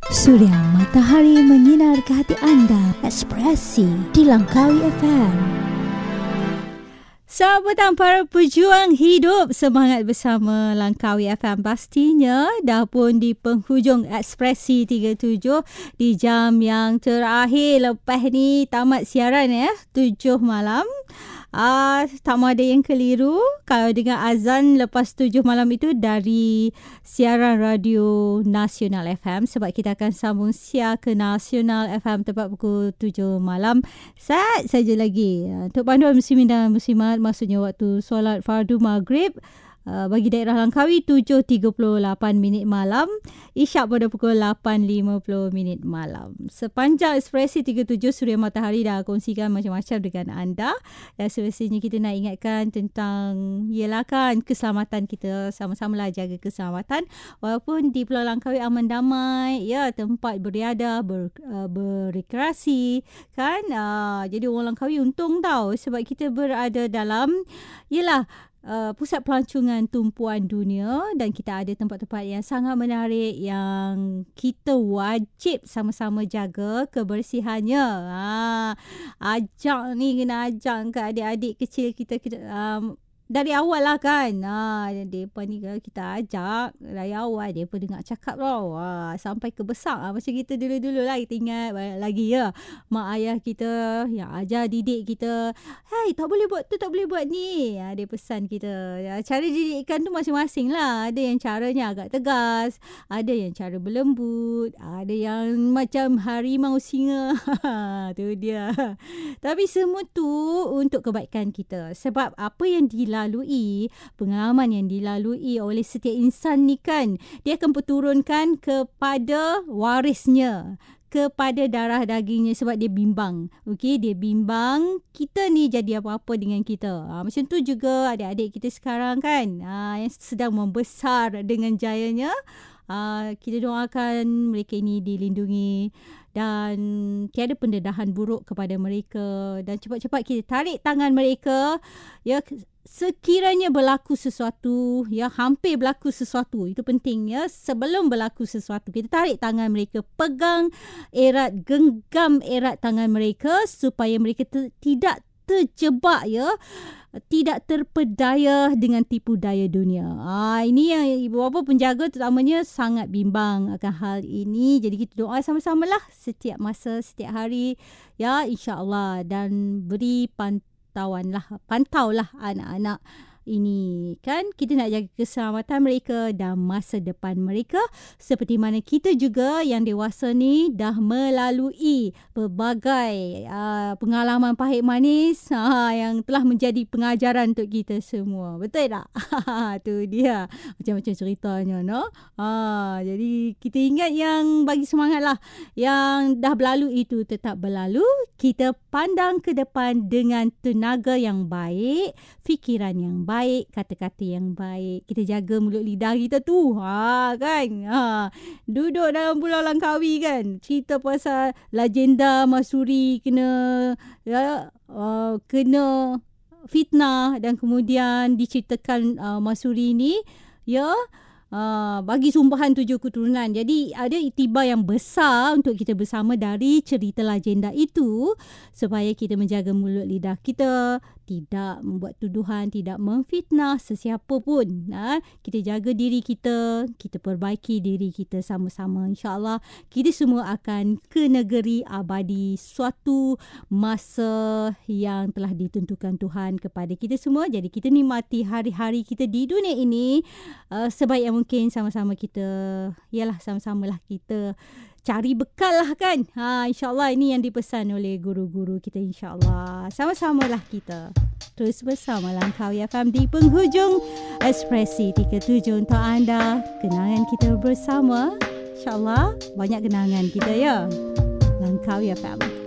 Surya matahari menyinar ke hati anda. Ekspresi di Langkawi FM. Selamat petang para pejuang hidup. Semangat bersama Langkawi FM. Pastinya dah pun di penghujung Ekspresi 37 di jam yang terakhir lepas ni tamat siaran 7 malam. Tak mau ada yang keliru kalau dengar azan lepas 7 malam itu dari siaran Radio Nasional FM, sebab kita akan sambung siar ke Nasional FM tepat pukul 7 malam. Saat saja lagi untuk panduan muslimin dan muslimat, maksudnya waktu solat fardu maghrib bagi daerah Langkawi 7.38 minit malam, isyak pada pukul 8.50 minit malam. Sepanjang Ekspresi 37 Surya Matahari dah kongsikan macam-macam dengan anda, dan semestinya kita nak ingatkan tentang yelah kan keselamatan kita, sama-samalah jaga keselamatan. Walaupun di Pulau Langkawi aman damai, ya, tempat beriadah, berrekreasi kan, jadi orang Langkawi untung tau, sebab kita berada dalam yelah pusat pelancongan tumpuan dunia, dan kita ada tempat-tempat yang sangat menarik yang kita wajib sama-sama jaga kebersihannya. Ajak ni, kena ajak ke adik-adik kecil kita dari awal lah kan. Mereka ni kita ajak dari awal, mereka dengar cakap tau. Sampai ke besar. Macam kita dulu-dulu lah, kita ingat lagi ya. Mak ayah kita yang ajar didik kita, hey, tak boleh buat tu, tak boleh buat ni. Dia pesan kita. Cara didikan tu masing-masing lah. Ada yang caranya agak tegas, ada yang cara berlembut, ada yang macam harimau singa. Tu dia. Tapi semua tu untuk kebaikan kita. Sebab apa yang dilalui, pengalaman yang dilalui oleh setiap insan ni kan, dia akan perturunkan kepada warisnya, kepada darah dagingnya, sebab dia bimbang. Okey, dia bimbang kita ni jadi apa-apa dengan kita. Macam tu juga adik-adik kita sekarang kan, yang sedang membesar dengan jayanya. Kita doakan mereka ini dilindungi dan tiada pendedahan buruk kepada mereka, dan cepat-cepat kita tarik tangan mereka, ya. Sekiranya berlaku sesuatu, ya, hampir berlaku sesuatu, itu penting ya. Sebelum berlaku sesuatu, kita tarik tangan mereka, pegang erat, genggam erat tangan mereka supaya mereka tidak terjebak, ya, tidak terpedaya dengan tipu daya dunia. Ini yang ibu bapa penjaga terutamanya sangat bimbang akan hal ini. Jadi kita doa sama-sama lah setiap masa, setiap hari, ya, insya-Allah, dan beri pantaulah anak-anak ini kan. Kita nak jaga keselamatan mereka dan masa depan mereka, seperti mana kita juga yang dewasa ni dah melalui berbagai pengalaman pahit manis yang telah menjadi pengajaran untuk kita semua. Betul tak? Tu dia macam-macam ceritanya, no? Jadi kita ingat yang bagi semangat lah, yang dah berlalu itu tetap berlalu. Kita pandang ke depan dengan tenaga yang baik, fikiran yang baik, kata-kata yang baik. Kita jaga mulut lidah kita tu, kan. Duduk dalam Pulau Langkawi kan, cerita pasal legenda Masuri kena fitnah, dan kemudian diceritakan Masuri ni, ya, bagi sumbahan 7 keturunan. Jadi ada iktibar yang besar untuk kita bersama dari cerita legenda itu, supaya kita menjaga mulut lidah kita, tidak membuat tuduhan, tidak memfitnah sesiapa pun. Kita jaga diri kita, kita perbaiki diri kita sama-sama. InsyaAllah kita semua akan ke negeri abadi suatu masa yang telah ditentukan Tuhan kepada kita semua. Jadi kita nikmati hari-hari kita di dunia ini sebaik yang mungkin. Sama-sama kita, yalah, sama-samalah kita cari bekal lah kan. InsyaAllah ini yang dipesan oleh guru-guru kita. InsyaAllah sama-samalah kita terus bersama Langkawi FM di penghujung Ekspresi 37 untuk anda. Kenangan kita bersama, InsyaAllah banyak kenangan kita, ya. Langkawi FM.